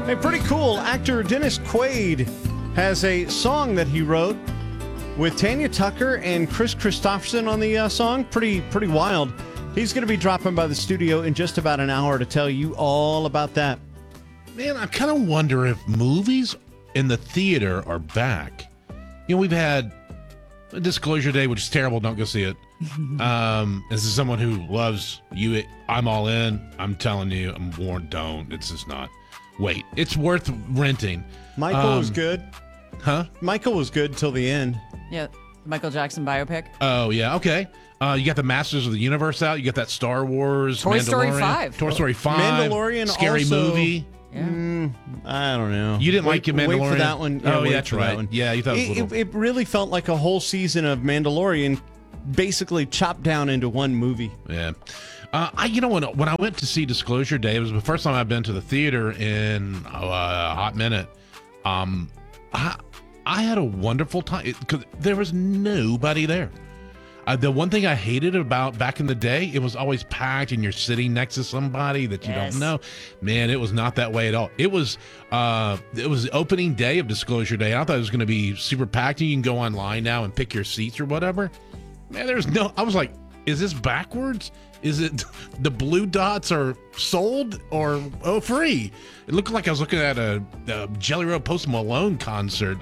Hey, pretty cool. Actor Dennis Quaid has a song that he wrote with Tanya Tucker and Chris Christopherson on the song. Pretty wild. He's going to be dropping by the studio in just about an hour to tell you all about that. Man, I kind of wonder if movies in the theater are back. You know, we've had Disclosure Day, which is terrible. Don't go see it. This is someone who loves you. I'm all in. I'm telling you, I'm warned. Don't. It's just not. Wait, it's worth renting. Michael was good. Huh? Michael was good till the end. Yeah, Michael Jackson biopic. Oh, yeah. Okay. You got the Masters of the Universe out. You got that Star Wars. Toy Story Mandalorian. 5. Toy Story 5. Mandalorian Scary also- movie. Yeah. I don't know. You didn't like your Mandalorian? Wait for that one. Yeah, Oh, wait yeah, that's for that right. one. Yeah, you thought it was a little... It really felt like a whole season of Mandalorian basically chopped down into one movie. Yeah. When I went to see Disclosure Day, it was the first time I've been to the theater in a hot minute. I had a wonderful time because there was nobody there. The one thing I hated about back in the day, it was always packed and you're sitting next to somebody that you don't know. Man, it was not that way at all. It was the opening day of Disclosure Day. I thought it was going to be super packed and you can go online now and pick your seats or whatever. Man, I was like, is this backwards? Is it the blue dots are sold or free? It looked like I was looking at a Jelly Roll Post Malone concert.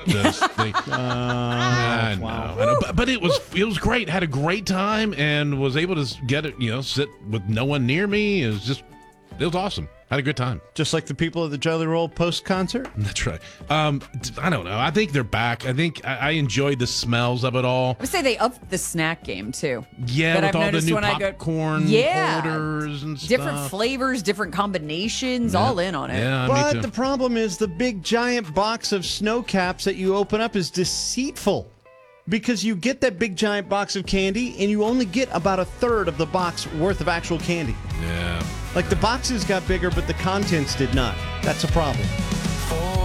I know. But it was great. Had a great time and was able to get it. Sit with no one near me. It was awesome. Had a good time. Just like the people at the Jelly Roll Post concert? That's right. I don't know. I think they're back. I think I enjoyed the smells of it all. I would say they upped the snack game too. Yeah, But with I've all the noticed new when I go- popcorn Yeah. holders and stuff. Different flavors, different combinations, all in on it. Yeah, me But too. the problem is the big giant box of snow caps that you open up is deceitful. Because you get that big giant box of candy and you only get about a third of the box worth of actual candy. Yeah. Like the boxes got bigger, but the contents did not. That's a problem.